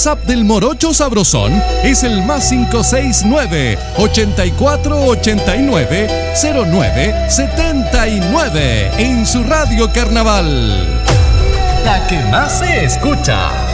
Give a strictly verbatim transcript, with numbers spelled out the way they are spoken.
WhatsApp del Morocho Sabrosón es el más cinco seis nueve, ochenta y cuatro ochenta y nueve, cero nueve setenta y nueve en su radio Carnaval. La que más se escucha.